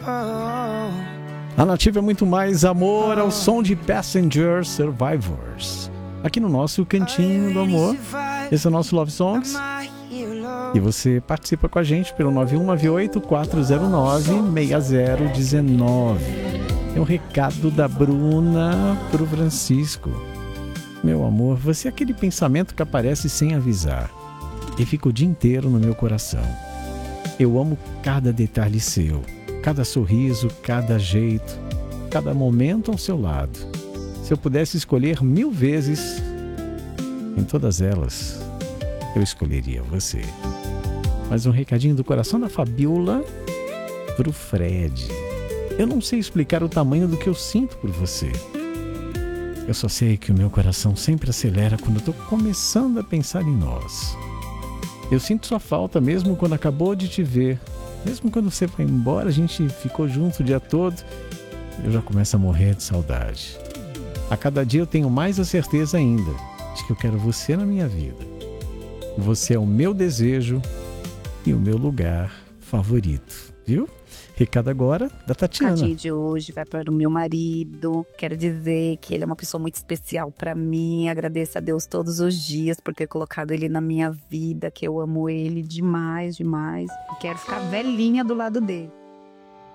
A Nativa é muito mais amor ao som de Passenger Survivors. Aqui no nosso Cantinho do Amor. Esse é o nosso Love Songs. E você participa com a gente pelo 9198-409-6019. Tem um recado da Bruna pro Francisco. Meu amor, você é aquele pensamento que aparece sem avisar e fica o dia inteiro no meu coração. Eu amo cada detalhe seu, cada sorriso, cada jeito, cada momento ao seu lado. Se eu pudesse escolher 1000 vezes, em todas elas, eu escolheria você. Mais um recadinho do coração da Fabiola pro Fred. Eu não sei explicar o tamanho do que eu sinto por você. Eu só sei que o meu coração sempre acelera quando eu tô começando a pensar em nós. Eu sinto sua falta mesmo quando acabou de te ver. Mesmo quando você foi embora, a gente ficou junto o dia todo. Eu já começo a morrer de saudade. A cada dia eu tenho mais a certeza ainda de que eu quero você na minha vida. Você é o meu desejo e o meu lugar favorito, viu? Recado agora da Tatiana. O recadinho de hoje vai para o meu marido. Quero dizer que ele é uma pessoa muito especial para mim. Agradeço a Deus todos os dias por ter colocado ele na minha vida, que eu amo ele demais, demais. E quero ficar velhinha do lado dele.